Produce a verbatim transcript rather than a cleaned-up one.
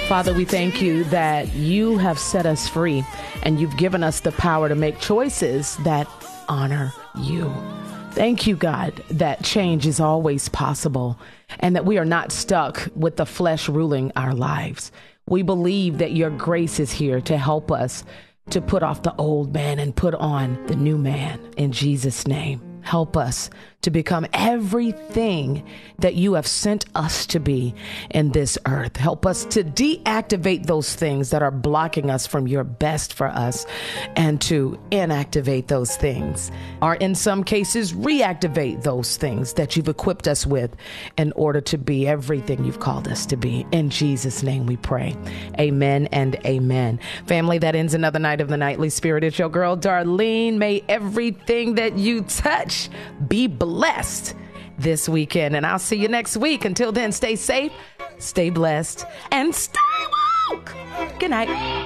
Father, we thank you that you have set us free and you've given us the power to make choices that honor you. Thank you, God, that change is always possible and that we are not stuck with the flesh ruling our lives. We believe that your grace is here to help us to put off the old man and put on the new man. In Jesus' name, help us to become everything that you have sent us to be in this earth. Help us to deactivate those things that are blocking us from your best for us and to inactivate those things, or in some cases, reactivate those things that you've equipped us with in order to be everything you've called us to be. In Jesus' name we pray. Amen and amen. Family, that ends another night of the Nightly Spirit. It's your girl, Darlene. May everything that you touch be blessed this weekend. And I'll see you next week. Until then, stay safe, stay blessed, and stay woke. Good night.